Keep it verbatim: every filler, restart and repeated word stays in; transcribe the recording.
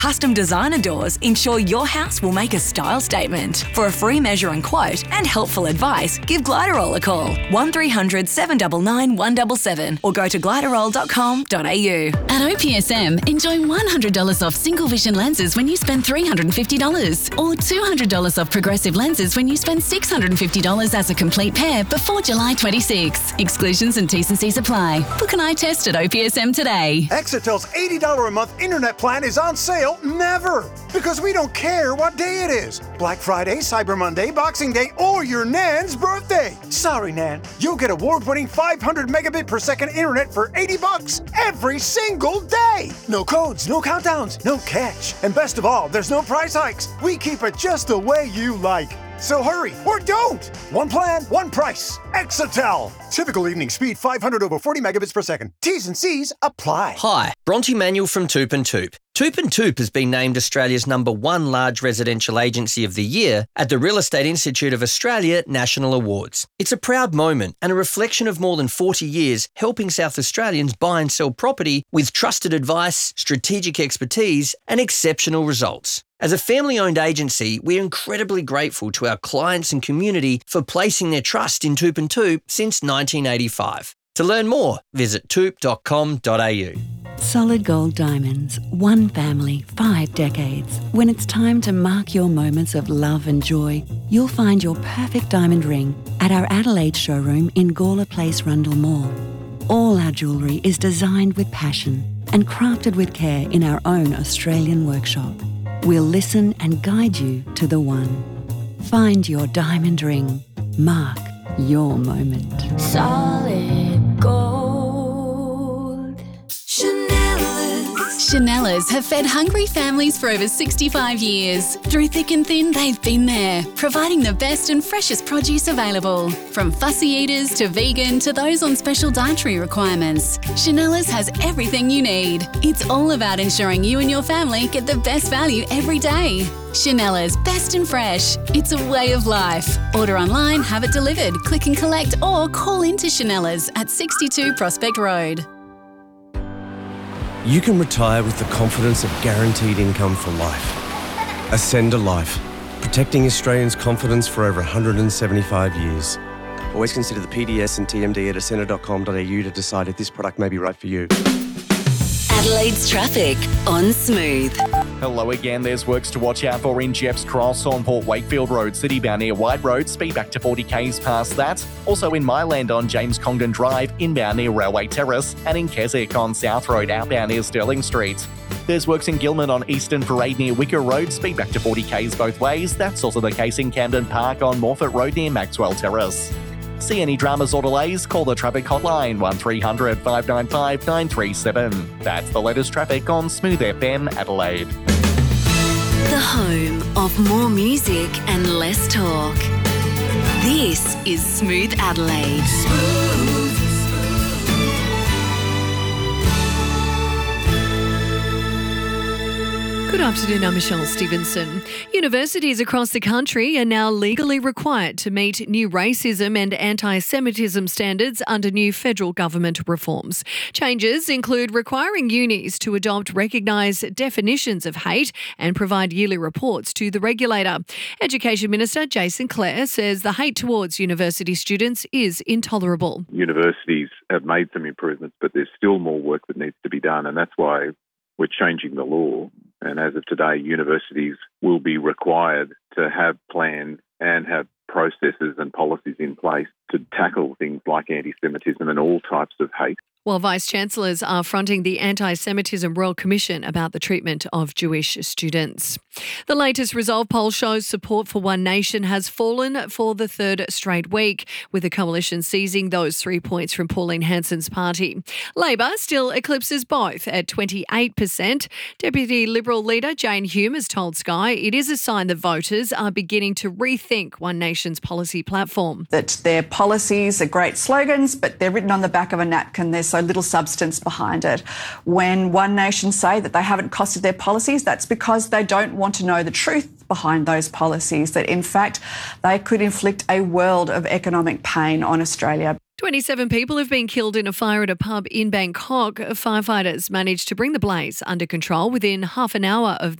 Custom designer doors ensure your house will make a style statement. For a free measure and quote and helpful advice, give Gliderol a call. one three hundred seven nine nine one seven seven or go to gliderol dot com dot a u. At O P S M, enjoy one hundred dollars off single vision lenses when you spend three hundred fifty dollars or two hundred dollars off progressive lenses when you spend six hundred fifty dollars as a complete pair before July twenty-sixth. Exclusions and T's and C's apply. Book an eye test at O P S M today. Exitel's eighty dollars a month internet plan is on sale never, because we don't care what day it is. Black Friday, Cyber Monday, Boxing Day, or your Nan's birthday. Sorry, Nan. You'll get award-winning five hundred megabit per second internet for eighty bucks every single day. No codes, no countdowns, no catch. And best of all, there's no price hikes. We keep it just the way you like. So hurry, or don't! One plan, one price. Exitel. Typical evening speed five hundred over forty megabits per second. T's and C's apply. Hi, Bronte Manuel from Toop and Toop. Toop and Toop has been named Australia's number one large residential agency of the year at the Real Estate Institute of Australia National Awards. It's a proud moment and a reflection of more than forty years helping South Australians buy and sell property with trusted advice, strategic expertise and exceptional results. As a family-owned agency, we're incredibly grateful to our clients and community for placing their trust in Toop and Toop since nineteen eighty-five. To learn more, visit toop dot com dot a u. Solid Gold Diamonds. One family, five decades. When it's time to mark your moments of love and joy, you'll find your perfect diamond ring at our Adelaide showroom in Gawler Place, Rundle Mall. All our jewellery is designed with passion and crafted with care in our own Australian workshop. We'll listen and guide you to the one. Find your diamond ring. Mark your moment. Solid gold. Chanellas have fed hungry families for over sixty-five years. Through thick and thin, they've been there, providing the best and freshest produce available. From fussy eaters to vegan to those on special dietary requirements, Chanellas has everything you need. It's all about ensuring you and your family get the best value every day. Chanellas, best and fresh. It's a way of life. Order online, have it delivered, click and collect, or call into Chanellas at sixty-two Prospect Road. You can retire with the confidence of guaranteed income for life. Ascend a Life, protecting Australians' confidence for over one hundred seventy-five years. Always consider the P D S and T M D at ascender dot com dot a u to decide if this product may be right for you. Adelaide's traffic on Smooth. Hello again. There's works to watch out for in Jepps Cross on Port Wakefield Road, citybound near White Road. Speed back to forty k's past that. Also in Myland on James Congdon Drive, inbound near Railway Terrace, and in Keswick on South Road, outbound near Stirling Street. There's works in Gilman on Eastern Parade near Wicker Road. Speed back to forty k's both ways. That's also the case in Camden Park on Morfett Road near Maxwell Terrace. See any dramas or delays? Call the traffic hotline one three hundred five nine five nine three seven. That's the latest traffic on Smooth F M Adelaide. The home of more music and less talk. This is Smooth Adelaide. Smooth. Good afternoon, I'm Michelle Stevenson. Universities across the country are now legally required to meet new racism and anti-Semitism standards under new federal government reforms. Changes include requiring unis to adopt recognised definitions of hate and provide yearly reports to the regulator. Education Minister Jason Clare says the hate towards university students is intolerable. Universities have made some improvements, but there's still more work that needs to be done, and that's why we're changing the law. And as of today, universities will be required to have plans and have processes and policies in place to tackle things like anti-Semitism and all types of hate. While Vice-Chancellors are fronting the Anti-Semitism Royal Commission about the treatment of Jewish students. The latest Resolve poll shows support for One Nation has fallen for the third straight week, with the coalition seizing those three points from Pauline Hanson's party. Labor still eclipses both at twenty-eight percent. Deputy Liberal leader Jane Hume has told Sky it is a sign that voters are beginning to rethink One Nation's policy platform. That their policies are great slogans, but they're written on the back of a napkin. There's so little substance behind it. When One Nation say that they haven't costed their policies, that's because they don't want to know the truth behind those policies, that in fact they could inflict a world of economic pain on Australia. twenty-seven people have been killed in a fire at a pub in Bangkok. Firefighters managed to bring the blaze under control within half an hour of